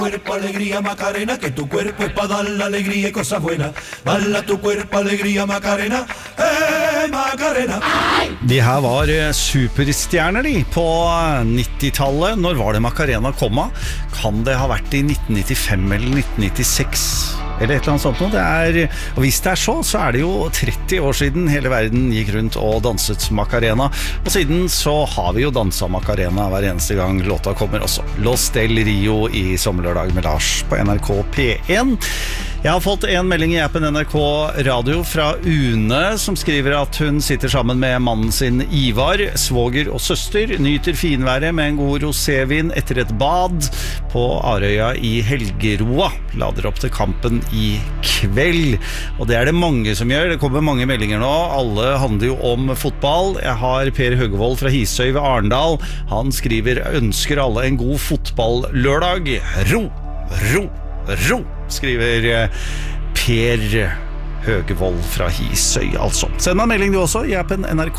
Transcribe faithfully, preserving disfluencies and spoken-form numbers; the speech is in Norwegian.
Cuerpo, alegría, Macarena, que tu cuerpo es para dar la alegría y cosas buenas. Balla tu cuerpo, alegría, Macarena, eh, Macarena. De her var superstjerner de på nittitallet. Når var det Macarena kom av? Kan det ha vært i nitten nittifem eller nitten nittiseks? Eller et eller annet sånt noe. Det er, og hvis det er så, så er det jo tretti år siden hele verden gikk rundt og danset Macarena. Og siden så har vi jo danset Macarena hver eneste gang låta kommer også. Los del Rio i Sommerlørdag med Lars på N R K P en. Jeg har fått en melding i appen N R K Radio fra Une, som skriver at hun sitter sammen med mannen sin Ivar, svoger og søster, nyter finværet med en god rosévin etter et bad på Arøya i Helgeroa. Lader opp til kampen i kveld. Og det er det mange som gjør. Det kommer mange meldinger nå. Alle handler jo om fotball. Jeg har Per Høgevold fra Hisøy ved Arendal. Han skriver, ønsker alle en god fotball-lørdag. Ro, ro, ro, skriver Per Høgevold fra Hisøy, altså. Send meg en melding du også i appen N R K